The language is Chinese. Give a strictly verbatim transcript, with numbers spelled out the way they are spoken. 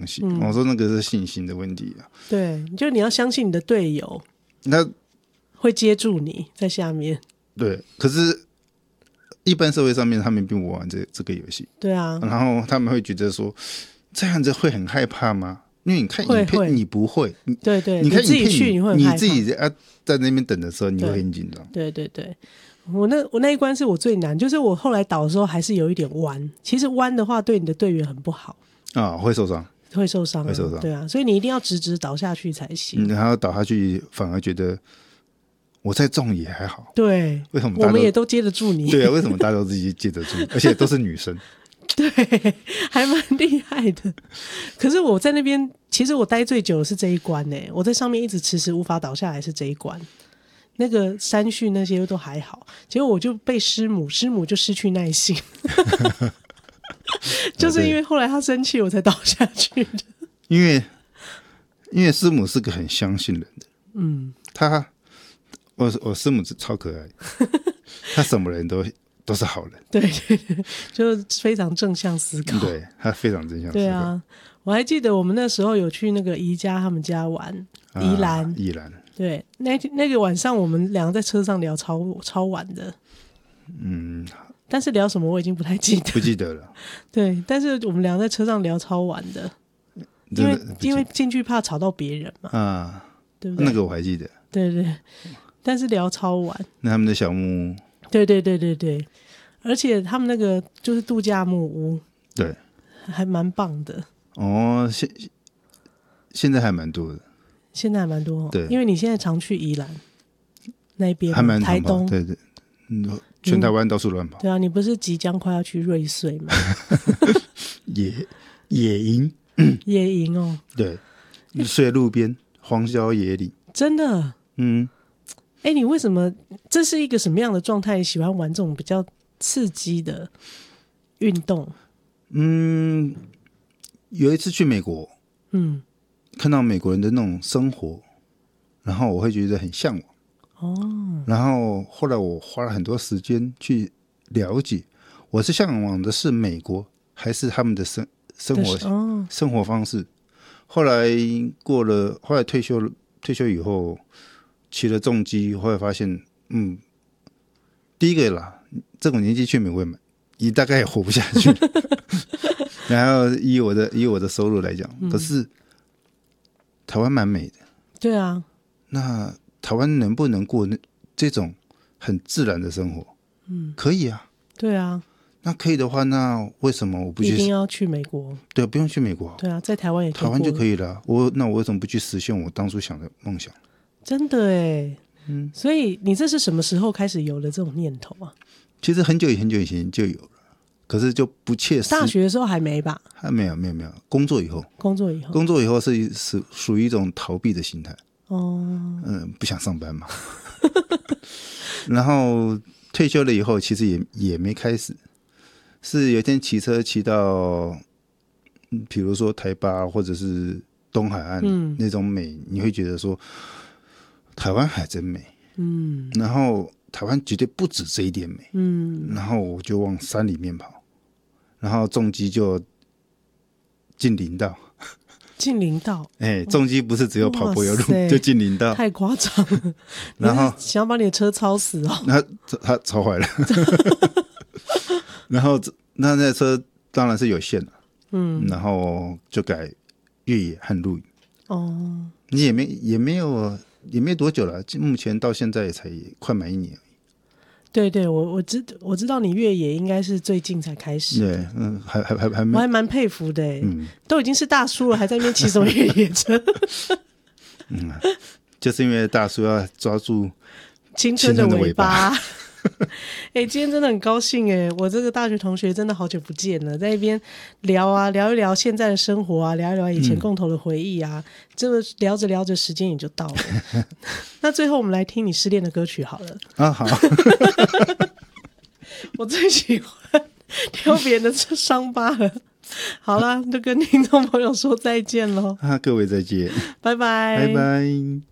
西、嗯、我说那个是信心的问题啊。 对，就你要相信你的队友， 那会接住你在下面。 对，可是一般社会上面他们并不玩这这个游戏。 对啊， 然后他们会觉得说这样子会很害怕吗？因为你看影片你不会， 对对， 你看影片你自己去你会很害怕， 你自己、啊、在那边等的时候你会很紧张。 对对对，我那我那一关是我最难，就是我后来倒的时候还是有一点弯，其实弯的话对你的队员很不好啊，会受伤， 会受伤、啊， 会受伤， 对啊，所以你一定要直直倒下去才行。 然后倒下去反而觉得我再重也还好， 对， 为什么大家我们也都接得住你？ 对啊，为什么大家都自己接得住，而且都是女生？ 对，还蛮厉害的。可是我在那边，其实我待最久的是这一关呢、欸。我在上面一直迟迟无法倒下来是这一关，那个山训那些都还好，结果我就被师母，师母就失去耐心，就是因为后来他生气，我才倒下去的。 因为因为师母是个很相信人的，嗯，他我我师母超可爱，他什么人都。都是好人，对对对，就是非常正向思考。 对，他非常正向思考。 对啊，我还记得我们那时候有去那个宜家他们家玩，宜兰、啊， 宜兰。 对，那那个晚上我们两个在车上聊超超晚的，嗯，但是聊什么我已经不太记得， 不记得了。 对，但是我们两个在车上聊超晚的，因为因为进去怕吵到别人嘛，啊，对不对？ 那个我还记得， 对对，但是聊超晚。 那他们的小木屋。 对对对对对，而且他们那个就是度假木屋， 对， 还蛮棒的。 哦，现现在还蛮多的， 现在还蛮多、哦。 对， 因为你现在常去宜兰那边， 还蛮台东， 对对，嗯，全台湾到处乱跑、嗯。 对啊，你不是即将快要去瑞穗吗？ 野野营， 野营哦， 对，睡路边，荒郊野岭， 真的，嗯。哎，你为什么？这是一个什么样的状态？喜欢玩这种比较刺激的运动？ 嗯，有一次去美国，嗯，看到美国人的那种生活，然后我会觉得很向往。哦，然后后来我花了很多时间去了解，我是向往的是美国还是他们的生生活、哦、生活方式。后来过了，后来退休了，退休以后。骑了重机，后来发现，嗯，第一个啦，这种年纪去美国，你大概也活不下去。然后以我的以我的收入来讲，嗯、可是台湾蛮美的。 对啊。 那台湾能不能过这种很自然的生活？嗯，可以啊。 对啊。 那可以的话，那为什么我不去？ 一定要去美国？ 对，不用去美国。 对啊，在台湾也可以台湾就可以了。我那我为什么不去实现我当初想的梦想？ 真的耶，嗯，所以你这是什么时候开始有了这种念头啊？ 其实很久很久以前就有了，可是就不切实。 大学的时候还没吧？ 还没有没有没有，工作以后， 工作以后， 工作以后是是属于一种逃避的心态。 哦， 嗯，不想上班嘛。然后退休了以后，其实也也没开始，是有一天骑车骑到，嗯，比如说台八或者是东海岸、嗯、那种美，你会觉得说。台湾还真美，嗯，然后台湾绝对不止这一点美，嗯，然后我就往山里面跑，然后重机就进林道， 进林道， 哎、欸，重机不是只有跑柏油路，就进林道， 太夸张了，然后想要把你的车超死哦， 他他超坏了，然后那那车当然是有限了，嗯，然后就改越野和露营，哦，你也没也没有。也没多久了，目前到现在也才快满一年而已。 对对，我我知我知道你越野应该是最近才开始。 对，嗯，还还还还没， 我还蛮佩服的，嗯，都已经是大叔了，还在那边骑什么越野车？ 嗯，就是因为大叔要抓住青春的尾巴。哎、欸，今天真的很高兴哎！我这个大学同学真的好久不见了，在那边聊啊，聊一聊现在的生活啊，聊一聊以前共同的回忆啊，这、嗯、么聊着聊着时间也就到了。那最后我们来听你失恋的歌曲好了。 啊，好。 我最喜欢挑别人的伤疤了。好啦，就跟听众朋友说再见咯。 啊，各位再见， 拜拜， 拜拜。